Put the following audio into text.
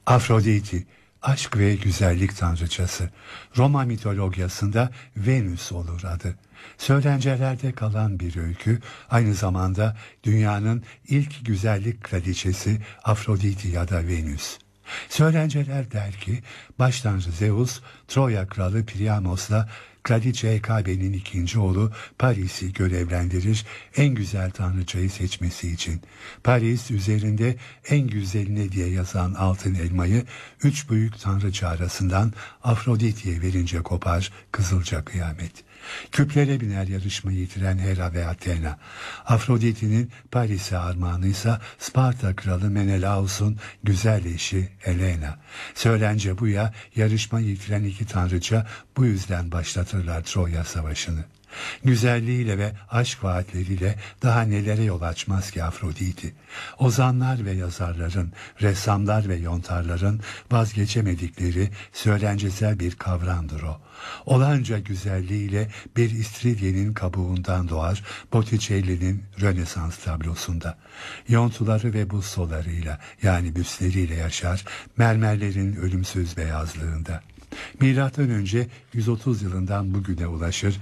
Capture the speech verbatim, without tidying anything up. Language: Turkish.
Afroditi, aşk ve güzellik tanrıçası. Roma mitolojisinde Venüs olur adı. Söylencelerde kalan bir öykü, aynı zamanda dünyanın ilk güzellik kraliçesi Afroditi ya da Venüs. Söylenceler der ki, baş tanrı Zeus, Troya kralı Priamos'la kraliçe Hekabe'nin ikinci oğlu Paris'i görevlendirir en güzel tanrıçayı seçmesi için. Paris üzerinde en güzeline diye yazan altın elmayı üç büyük tanrıça arasından Afroditi'ye verince kopar kızılca kıyamet. Küplere biner yarışmayı yitiren Hera ve Athena. Afroditi'nin Paris'e armağanıysa Sparta kralı Menelaus'un güzel eşi Helena. Söylence bu ya, yarışmayı yitiren iki tanrıça bu yüzden başlatırlar Troya Savaşı'nı. Güzelliğiyle ve aşk vaatleriyle daha nelere yol açmaz ki Afroditi. Ozanlar ve yazarların, ressamlar ve yontarların vazgeçemedikleri söylencesel bir kavramdır o. Olanca güzelliğiyle bir istiridyenin kabuğundan doğar Botticelli'nin Rönesans tablosunda. Yontuları ve bussolarıyla yani büstleriyle yaşar mermerlerin ölümsüz beyazlığında. Milattan önce yüz otuz yılından bugüne ulaşır